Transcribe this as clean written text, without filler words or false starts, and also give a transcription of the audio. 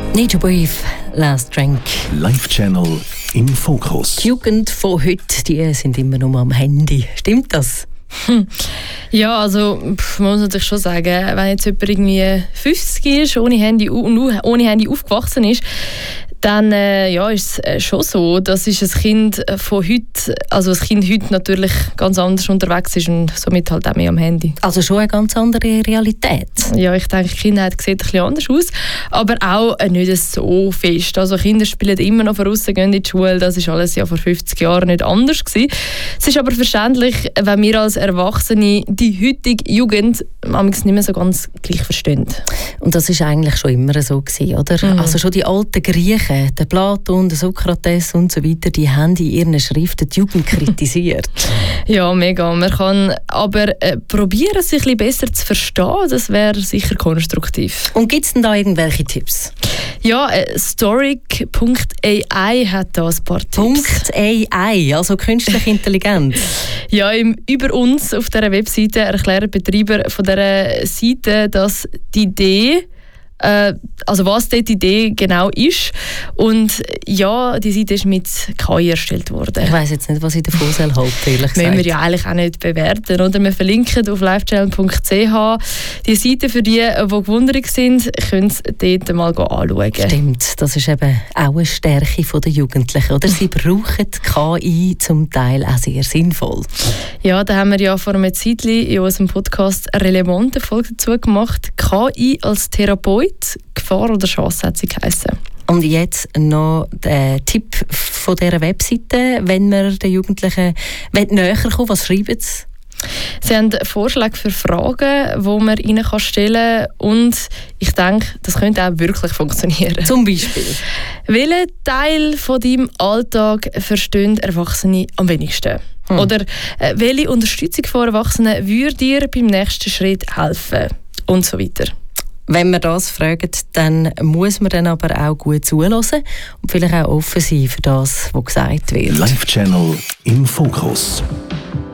Need to breathe, last drink. Live-Channel im Fokus. Die Jugend von heute, die sind immer nur am Handy. Stimmt das? Ja, also man muss natürlich schon sagen, wenn jetzt jemand irgendwie 50 ist, ohne Handy aufgewachsen ist, dann ist es schon so, dass ein Kind von heute, also das Kind heute natürlich ganz anders unterwegs ist und somit halt auch mehr am Handy. Also schon eine ganz andere Realität. Ja, ich denke, die Kindheit sieht ein bisschen anders aus, aber auch nicht so fest. Also Kinder spielen immer noch voraus, gehen in die Schule, das ist alles ja vor 50 Jahren nicht anders gewesen. Es ist aber verständlich, wenn wir als Erwachsene die heutige Jugend manchmal nicht mehr so ganz gleich verstehen. Und das ist eigentlich schon immer so gewesen, oder? Also schon die alten Griechen, der Platon, der Sokrates und so weiter, die haben in ihren Schriften die Jugend kritisiert. Ja, mega. Man kann aber probieren, sich ein bisschen besser zu verstehen. Das wäre sicher konstruktiv. Und gibt es denn da irgendwelche Tipps? Ja, Storic.ai hat da ein paar Tipps. .ai, also künstliche Intelligenz. Ja, über uns auf dieser Webseite erklären Betreiber von dieser Seite, dass die Idee, also was dort die Idee genau ist. Und ja, die Seite ist mit KI erstellt worden. Ich weiss jetzt nicht, was ich davon halten soll, ehrlich gesagt. Müssen wir ja eigentlich auch nicht bewerten. Oder? Wir verlinken auf livechannel.ch die Seite für die gewundert sind, können es dort mal anschauen. Stimmt, das ist eben auch eine Stärke der Jugendlichen. Oder? Sie brauchen KI zum Teil auch sehr sinnvoll. Ja, da haben wir ja vor einem Zeitchen in unserem Podcast eine relevante Folge dazu gemacht. KI als Therapeut, Gefahr oder Chance hat sie geheissen. Und jetzt noch der Tipp von dieser Webseite, wenn man den Jugendlichen näher kommen, was schreiben sie? Sie haben Vorschläge für Fragen, die man ihnen stellen kann. Und ich denke, das könnte auch wirklich funktionieren. Zum Beispiel? Welchen Teil von deinem Alltag verstehen Erwachsene am wenigsten? Oder welche Unterstützung von Erwachsenen würde dir beim nächsten Schritt helfen? Und so weiter. Wenn man das fragt, dann muss man dann aber auch gut zuhören und vielleicht auch offen sein für das, was gesagt wird. Live-Channel im Fokus.